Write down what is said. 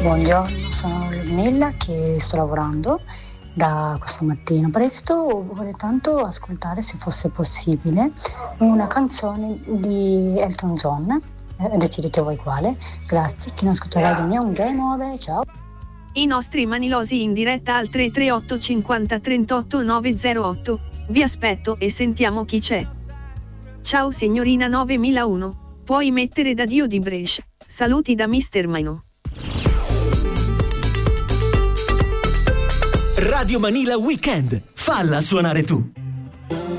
Buongiorno, sono Ludmilla che sto lavorando da questa mattina presto. Vorrei tanto ascoltare, se fosse possibile, una canzone di Elton John. Decidete voi quale. Grazie, chi non ascolta radio mia, un game over, ciao. I nostri manilosi in diretta al 338 50 38 908. Vi aspetto e sentiamo chi c'è. Ciao signorina 9001. Puoi mettere da Dio di Brescia. Saluti da Mr. Maino. Radio Manila Weekend. Falla suonare tu.